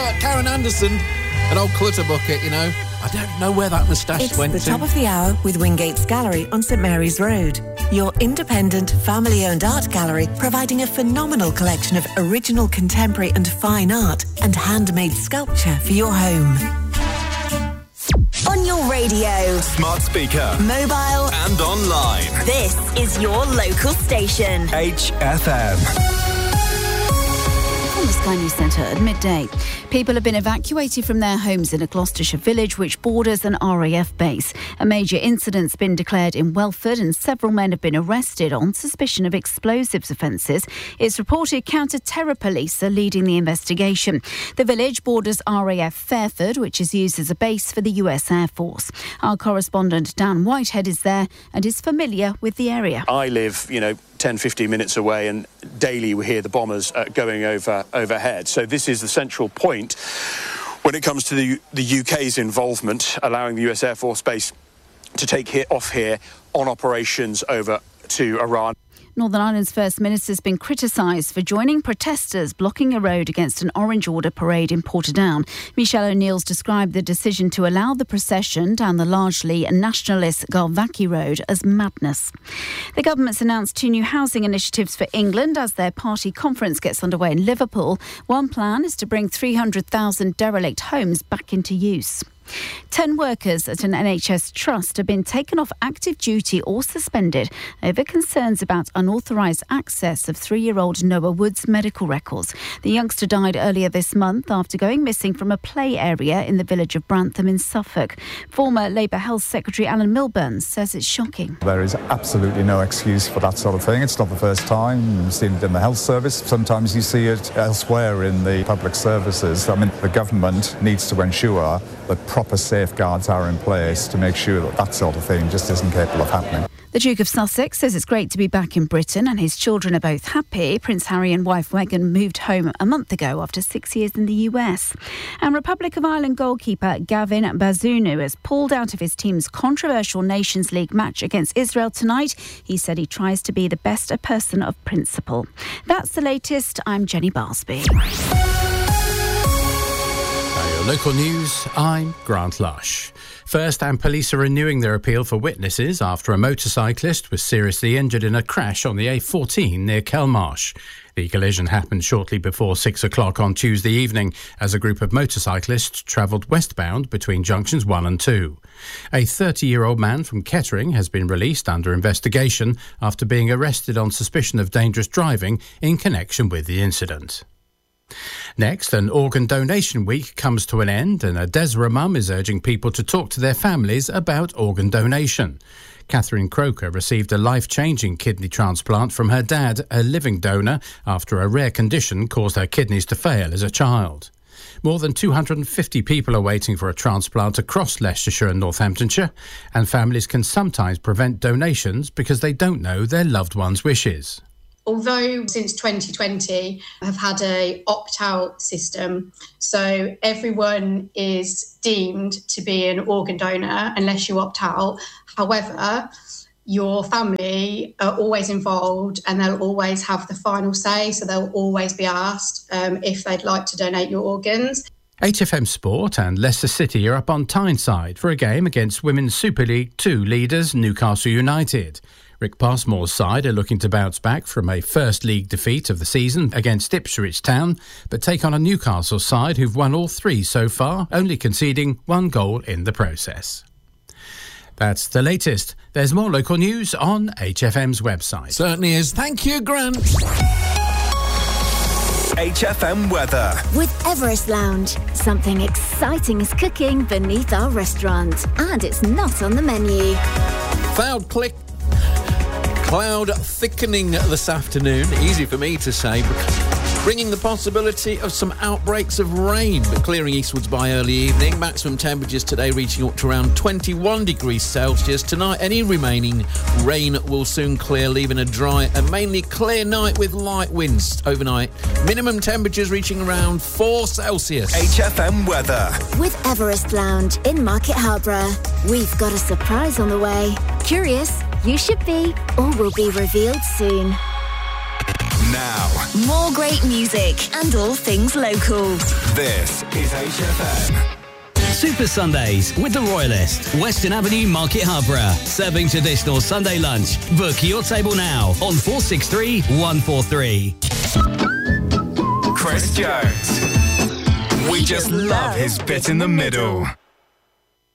Karen Anderson, an old Clutterbucket, you know. I don't know where that moustache went to. It's the top of the hour with Wingate's Gallery on St Mary's Road. Your independent, family-owned art gallery providing a phenomenal collection of original contemporary and fine art and handmade sculpture for your home. On your radio, smart speaker, mobile and online. This is your local station. HFM. From the Sky News Centre at midday. People have been evacuated from their homes in a Gloucestershire village which borders an RAF base. A major incident's been declared in Welford and several men have been arrested on suspicion of explosives offences. It's reported counter-terror police are leading the investigation. The village borders RAF Fairford, which is used as a base for the US Air Force. Our correspondent Dan Whitehead is there and is familiar with the area. I live, 10, 15 minutes away, and daily we hear the bombers going overhead. So this is the central point when it comes to the UK's involvement, allowing the US Air Force Base to take off here on operations over to Iran. Northern Ireland's First Minister has been criticised for joining protesters blocking a road against an Orange Order parade in Portadown. Michelle O'Neill's described the decision to allow the procession down the largely nationalist Galvackie Road as madness. The government's announced 2 new housing initiatives for England as their party conference gets underway in Liverpool. One plan is to bring 300,000 derelict homes back into use. 10 workers at an NHS trust have been taken off active duty or suspended over concerns about unauthorised access of 3-year-old Noah Wood's medical records. The youngster died earlier this month after going missing from a play area in the village of Brantham in Suffolk. Former Labour Health Secretary Alan Milburn says it's shocking. There is absolutely no excuse for that sort of thing. It's not the first time. You've seen it in the health service. Sometimes you see it elsewhere in the public services. The government needs to ensure that proper safeguards are in place to make sure that that sort of thing just isn't capable of happening. The Duke of Sussex says it's great to be back in Britain and his children are both happy. Prince Harry and wife Meghan moved home a month ago after 6 years in the US. And Republic of Ireland goalkeeper Gavin Bazunu has pulled out of his team's controversial Nations League match against Israel tonight. He said he tries to be the best a person of principle. That's the latest. I'm Jenny Barsby. Local news, I'm Grant Lush. First, and police are renewing their appeal for witnesses after a motorcyclist was seriously injured in a crash on the A14 near Kelmarsh. The collision happened shortly before 6 o'clock on Tuesday evening as a group of motorcyclists travelled westbound between junctions 1 and 2. A 30-year-old man from Kettering has been released under investigation after being arrested on suspicion of dangerous driving in connection with the incident. Next, an organ donation week comes to an end and a Desborough mum is urging people to talk to their families about organ donation. Catherine Croker received a life-changing kidney transplant from her dad, a living donor, after a rare condition caused her kidneys to fail as a child. More than 250 people are waiting for a transplant across Leicestershire and Northamptonshire, and families can sometimes prevent donations because they don't know their loved one's wishes. Although since 2020 have had a opt-out system, so everyone is deemed to be an organ donor unless you opt out. However, your family are always involved and they'll always have the final say, so they'll always be asked if they'd like to donate your organs. HFM Sport and Leicester City are up on Tyneside for a game against Women's Super League 2 leaders Newcastle United. Rick Passmore's side are looking to bounce back from a first league defeat of the season against Ipswich Town, but take on a Newcastle side who've won all 3 so far, only conceding 1 goal in the process. That's the latest. There's more local news on HFM's website. Certainly is. Thank you, Grant. HFM weather. With Everest Lounge, something exciting is cooking beneath our restaurant, and it's not on the menu. Cloud thickening this afternoon. Easy for me to say, bringing the possibility of some outbreaks of rain, but clearing eastwards by early evening. Maximum temperatures today reaching up to around 21 degrees Celsius. Tonight, any remaining rain will soon clear, leaving a dry and mainly clear night with light winds overnight. Minimum temperatures reaching around 4 Celsius. HFM weather. With Everest Lounge in Market Harborough, we've got a surprise on the way. Curious? You should be, or will be revealed soon. now. More great music and all things local. This is HFM. Super Sundays with the Royalist, Western Avenue, Market Harborough. Serving traditional Sunday lunch. Book your table now on 463 143. Chris Jones. We just love his bit in the middle.